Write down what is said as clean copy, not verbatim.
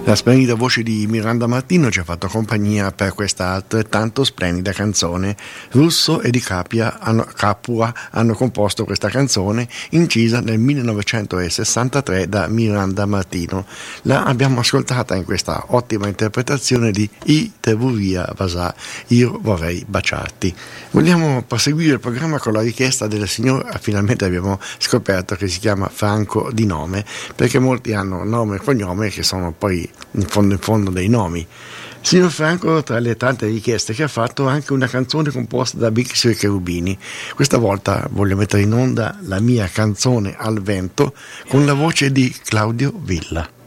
La splendida voce di Miranda Martino ci ha fatto compagnia per questa altrettanto splendida canzone. Russo e Di Capua hanno composto questa canzone, incisa nel 1963 da Miranda Martino. La abbiamo ascoltata in questa ottima interpretazione di I te via vasà, io vorrei baciarti. Vogliamo proseguire il programma con la richiesta della signora. Finalmente abbiamo scoperto che si chiama Franco di nome, perché molti hanno nome e cognome che sono poi in fondo dei nomi. Signor Franco, tra le tante richieste che ha fatto, anche una canzone composta da Bixio e Cherubini. Questa volta voglio mettere in onda la mia canzone al vento con la voce di Claudio Villa.